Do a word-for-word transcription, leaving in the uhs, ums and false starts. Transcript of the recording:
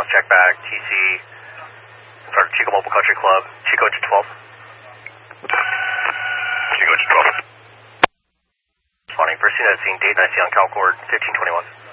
south, check back, T C, in front of Chico Mobile Country Club, Chico engine twelve. Chico engine twelve. Responding, pursuing that scene, date I C on Calcord, fifteen twenty-one.